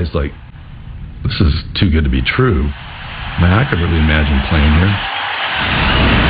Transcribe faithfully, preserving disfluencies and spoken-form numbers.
realized, like, this is too good to be true. Man, I could really imagine playing here.